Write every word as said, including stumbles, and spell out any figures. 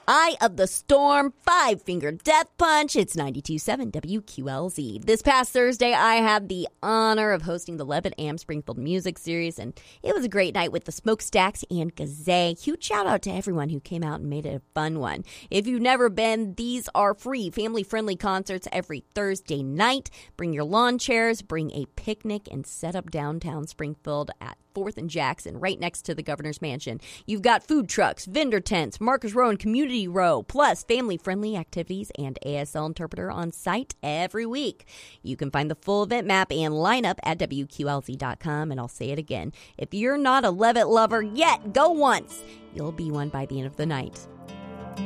Eye of the Storm, Five Finger Death Punch. It's ninety-two point seven W Q L Z. This past Thursday, I had the honor of hosting the Levitt Am Springfield Music Series, and it was a great night with the Smokestacks and Gazay. Huge shout out to everyone who came out and made it a fun one. If you've never been, these are free, family-friendly concerts every Thursday night. Bring your lawn chairs, bring a picnic, and set up downtown Springfield at fourth and Jackson, right next to the Governor's Mansion. You've got food trucks, vendor tents, Marcus Row and Community Row, plus family-friendly activities and A S L interpreter on site every week. You can find the full event map and lineup at W Q L Z dot com, and I'll say it again. If you're not a Levitt lover yet, go once. You'll be one by the end of the night.